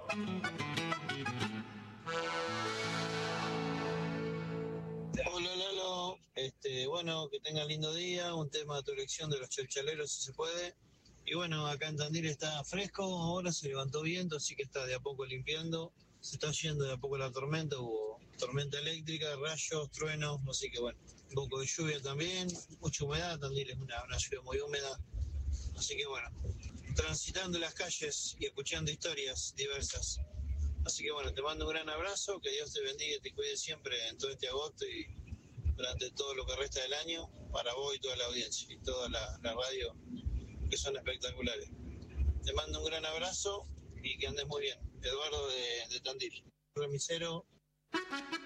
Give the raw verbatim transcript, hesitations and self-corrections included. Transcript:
Hola Lalo, este, bueno, que tengan lindo día, un tema de tu elección de los chalchaleros si se puede. Y bueno, acá en Tandil está fresco, ahora se levantó viento, así que está de a poco limpiando. Se está yendo de a poco la tormenta, hubo tormenta eléctrica, rayos, truenos, así que bueno, un poco de lluvia también, mucha humedad, Tandil es una, una ciudad muy húmeda, así que bueno, transitando las calles y escuchando historias diversas. Así que bueno, te mando un gran abrazo, que Dios te bendiga y te cuide siempre en todo este agosto y durante todo lo que resta del año, para vos y toda la audiencia y toda la, la radio, que son espectaculares. Te mando un gran abrazo y que andes muy bien. Eduardo de, de Tandil, remisero.